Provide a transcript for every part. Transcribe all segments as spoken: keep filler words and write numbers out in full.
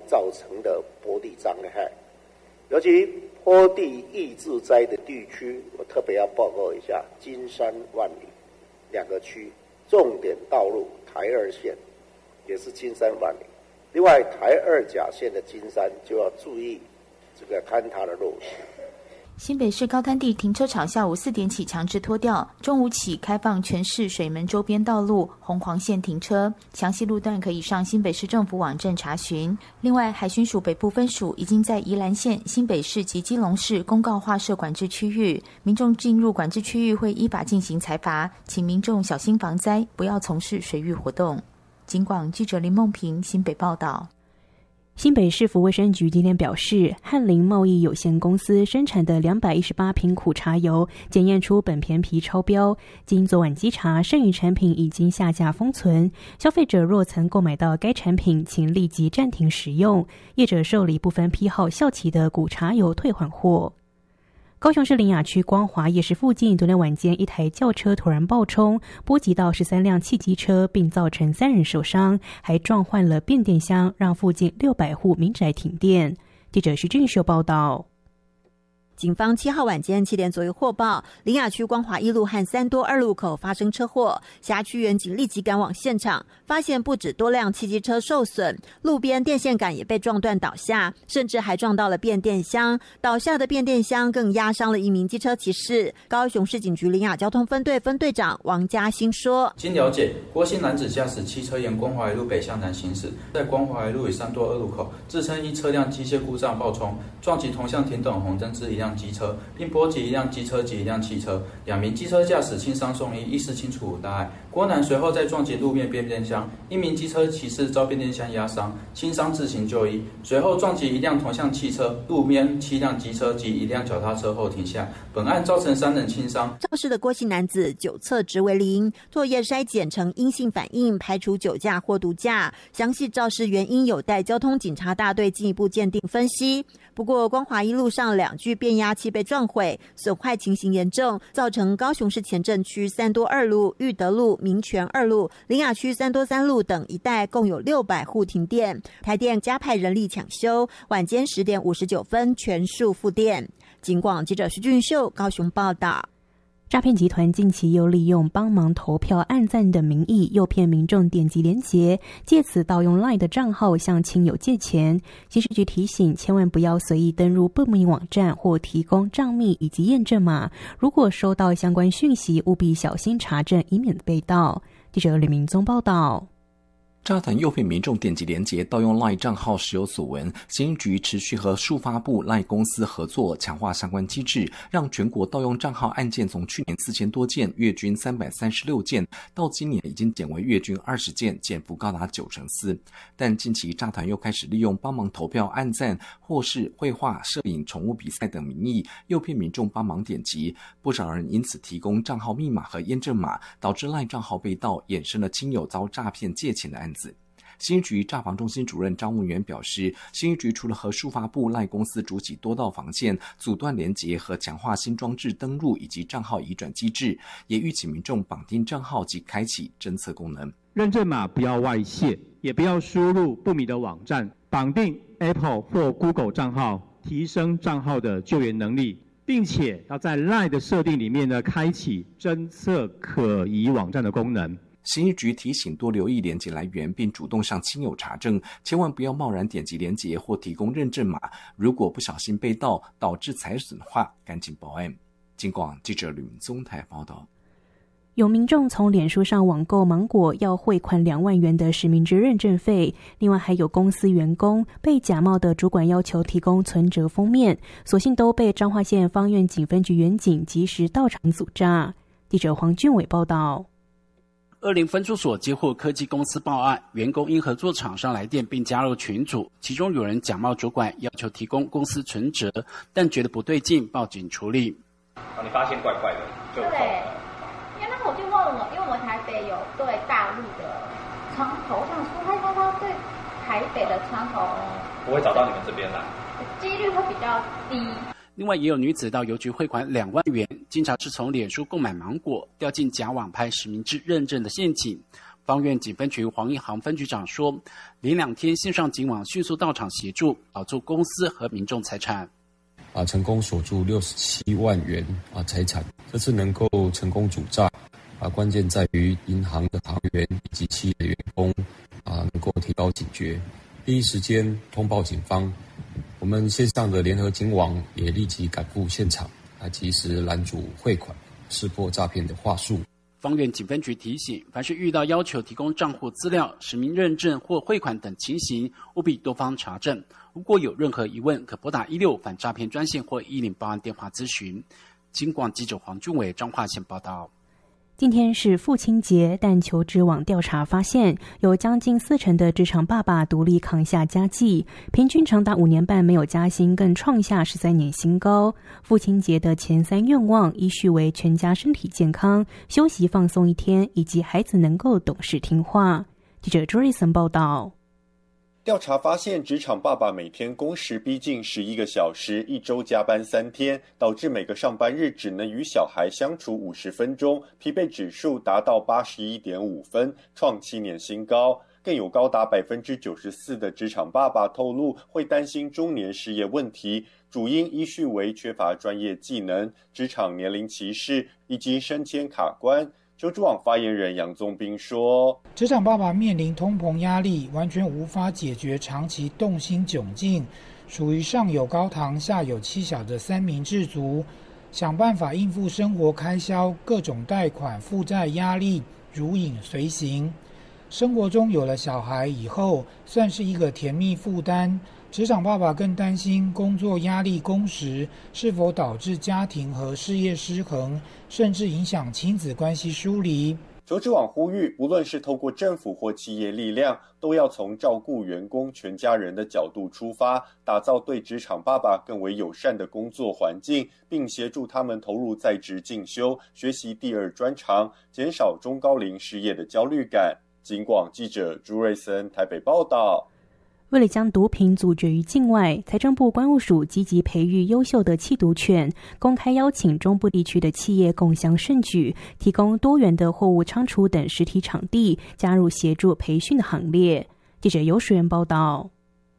造成的坡地障碍。尤其坡地易致灾的地区，我特别要报告一下金山万里两个区重点道路台二线也是金山万里，另外台二甲线的金山就要注意这个坍塌的落实。 新北市高滩地停车场下午四点起强制拖吊，中午起开放全市水门周边道路红黄线停车，详细路段可以上新北市政府网站查询。另外，海巡署北部分署已经在宜兰县、新北市及基隆市公告划设管制区域，民众进入管制区域会依法进行裁罚，请民众小心防灾，不要从事水域活动。警广记者林梦平新北报道。 新北市府卫生局今天表示，翰林贸易有限公司生产的两百一十八瓶苦茶油检验出苯醃醚超标，经昨晚稽查，剩余产品已经下架封存。消费者若曾购买到该产品，请立即暂停使用。业者受理部分批号效期的苦茶油退还货。高雄市苓雅区光华夜市附近，昨天晚间一台轿车突然爆冲，波及到十三辆汽机车，并造成三人受伤，还撞坏了变电箱，让附近六百户民宅停电。记者徐俊秀报道。 警方七号晚间七点左右获报，苓雅区光华一路和三多二路口发生车祸，辖区员警立即赶往现场，发现不止多辆汽机车受损，路边电线杆也被撞断倒下，甚至还撞到了变电箱。倒下的变电箱更压伤了一名机车骑士。高雄市警局苓雅交通分队分队长王嘉兴说： 经了解，郭姓男子驾驶汽车沿光华一路北向南行驶，在光华一路与三多二路口，自称因车辆机械故障爆冲，撞击同向停等红灯之一辆机车，并波及一辆机车及一辆汽车，两名机车驾驶轻伤送医，医师清楚无大碍。郭男随后再撞击路面变电箱，一名机车骑士遭变电箱压伤，轻伤自行就医。随后撞击一辆同向汽车，路面七辆机车及一辆脚踏车后停下。本案造成三人轻伤。 肇事的郭姓男子酒测值为零，唾液筛检呈阴性反应，排除酒驾或毒驾。详细肇事原因有待交通警察大队进一步鉴定分析。不过，光华一路上两具变压器被撞毁，损坏情形严重，造成高雄市前镇区三多二路、裕德路、民权二路、苓雅区三多三路等一带共有六百户停电。台电加派人力抢修，晚间十点五十九分全数复电。警广记者徐俊秀高雄报道。 诈骗集团近期又利用帮忙投票按赞的名义，诱骗民众点击连结，借此盗用 LINE 的账号向亲友借钱。刑事局提醒，千万不要随意登入不明网站或提供账密以及验证码。如果收到相关讯息，务必小心查证，以免被盗。记者吕明宗报道。 诈团诱骗民众点击连结盗用 LINE 账号时有所闻，刑局持续和数发部 LINE 公司合作，强化相关机制，让全国盗用账号案件从去年四千多件，月均三百三十六件，到今年已经减为月均二十件，减幅高达九成四。但近期诈团又开始利用帮忙投票按赞或是绘画、摄影、宠物比赛等名义，诱骗民众帮忙点击，不少人因此提供账号密码和验证码，导致 LINE 账号被盗，衍生了亲友遭诈骗借钱的案子。新局诈防中心主任张文元表示，新局除了和数发部 LINE 公司筑起多道防线，阻断连结和强化新装置登入以及账号移转机制，也预请民众绑定账号及开启侦测功能。 认证码不要外泄，也不要输入不明的网站，绑定 Apple 或 Google 账号，提升账号的救援能力，并且要在 LINE 的设定里面呢，开启侦测可疑网站的功能。 刑事局提醒多留意连结来源，并主动向亲友查证，千万不要贸然点击连结或提供认证码。如果不小心被盗，导致财损的话，赶紧报案。警广记者吕明宗台报道。 有民众从脸书上网购芒果，要汇款两万元的实名制认证费。另外还有公司员工被假冒的主管要求提供存折封面，所幸都被彰化县方院警分局员警及时到场阻诈。记者黄俊伟报道。 二林分驻所接获科技公司报案，员工因合作厂商来电并加入群组，其中有人假冒主管要求提供公司存折，但觉得不对劲，报警处理。 哦，你发现怪怪的，就对，因为那时候我就问我，因为我们台北有对大陆的窗口，我想说他他他对台北的窗口不会找到你们这边来， 几率会比较低。 另外也有女子到邮局汇款两万元，经查是从脸书购买芒果，掉进假网拍实名制认证的陷阱。 芳苑警分局黄一航分局长说，连两天线上警网迅速到场协助，保住公司和民众财产。 啊，成功锁住六十七万元啊财产，这次能够成功阻诈啊，关键在于银行的行员以及企业的员工啊，能够提高警觉，第一时间通报警方。我们线上的联合警网也立即赶赴现场，啊，及时拦阻汇款，识破诈骗的话术。 芳苑警分局提醒，凡是遇到要求提供账户资料、实名认证或汇款等情形，务必多方查证。如果有任何疑问，可拨打一六反诈骗专线或一零报案电话咨询。警广记者黄俊伟彰化县报道。 今天是父亲节，但求职网调查发现，有将近四成的职场爸爸独立扛下家计，平均长达五年半没有加薪，更创下十三年新高。父亲节的前三愿望依序为全家身体健康、休息放松一天，以及孩子能够懂事听话。记者朱瑞森报道。 调查发现，职场爸爸每天工时逼近十一个小时，一周加班三天，导致每个上班日只能与小孩相处五十分钟，疲惫指数达到八十一点五分，创七年新高。更有高达百分之九十四的职场爸爸透露，会担心中年失业问题，主因依序为缺乏专业技能、职场年龄歧视以及升迁卡关。求职网发言人杨宗斌说， 职场爸爸面临通膨压力，完全无法解决长期动心窘境，属于上有高堂下有妻小的三明治族，想办法应付生活开销，各种贷款负债压力如影随形。生活中有了小孩以后，算是一个甜蜜负担。职场爸爸更担心工作压力、工时是否导致家庭和事业失衡，甚至影响亲子关系疏离。 求职网呼吁，无论是透过政府或企业力量，都要从照顾员工全家人的角度出发，打造对职场爸爸更为友善的工作环境，并协助他们投入在职进修，学习第二专长，减少中高龄失业的焦虑感。警广记者朱瑞森台北报道。 为了将毒品阻绝于境外，财政部关务署积极培育优秀的缉毒犬，公开邀请中部地区的企业共襄盛举，提供多元的货物仓储等实体场地，加入协助培训的行列。记者游水源报道。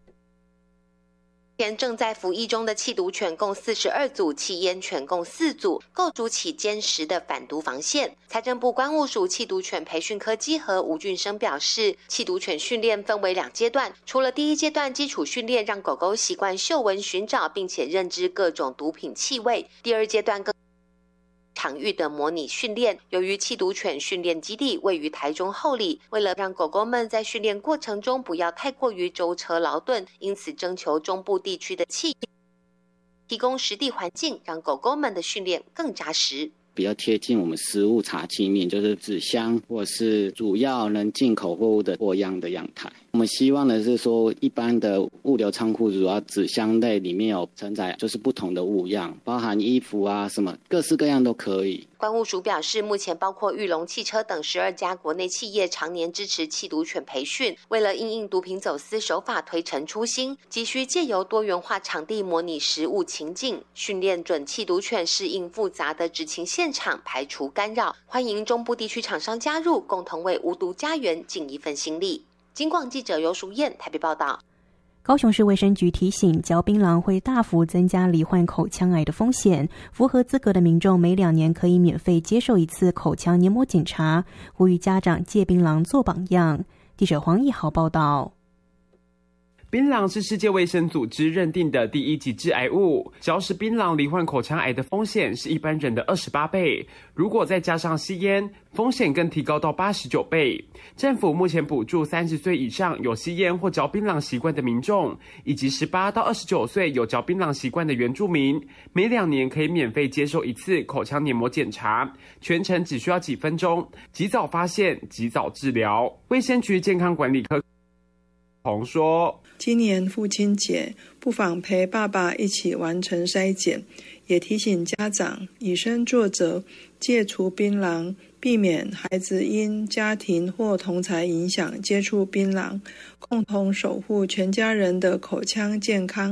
前正在服役中的缉毒犬共四十二组，缉烟犬共四组，构筑起坚实的反毒防线。财政部关务署缉毒犬培训科稽核吴俊生表示，缉毒犬训练分为两阶段，除了第一阶段基础训练，让狗狗习惯嗅闻寻找并且认知各种毒品气味，第二阶段更场域的模拟训练。由于缉毒犬训练基地位于台中后里，为了让狗狗们在训练过程中不要太过于舟车劳顿，因此征求中部地区的企业提供实地环境，让狗狗们的训练更扎实。 比较贴近我们食物查器面，就是纸箱或是主要能进口货物的货样的样态。我们希望的是说，一般的物流仓库主要纸箱类里面有承载就是不同的物样，包含衣服啊什么各式各样都可以。 关务署表示，目前包括裕隆汽车等十二家国内企业常年支持缉毒犬培训，为了因应毒品走私手法推陈出新，急需借由多元化场地模拟实务情境，训练准缉毒犬适应复杂的执勤现场，排除干扰。欢迎中部地区厂商加入，共同为无毒家园尽一份心力。警广记者游淑燕台北报道。 高雄市卫生局提醒，嚼槟榔会大幅增加罹患口腔癌的风险，符合资格的民众每两年可以免费接受一次口腔黏膜检查，呼吁家长戒槟榔做榜样。记者黄义豪报道。 槟榔是世界卫生组织认定的第一级致癌物，嚼食槟榔罹患口腔癌的风险是一般人的二十八倍，如果再加上吸烟，风险更提高到八十九倍。政府目前补助三十岁以上有吸烟或嚼槟榔习惯的民众，以及十八到二十九岁有嚼槟榔习惯的原住民，每两年可以免费接受一次口腔黏膜检查，全程只需要几分钟，及早发现，及早治疗。卫生局健康管理科洪说， 今年父亲节不妨陪爸爸一起完成筛检，也提醒家长以身作则，戒除槟榔，避免孩子因家庭或同侪影响接触槟榔，共同守护全家人的口腔健康。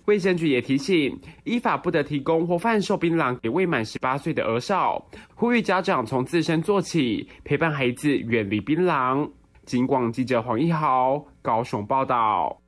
卫生局也提醒，依法不得提供或贩售槟榔给未满十八岁的儿少，呼吁家长从自身做起，陪伴孩子远离槟榔。警广记者黄一豪高雄报道。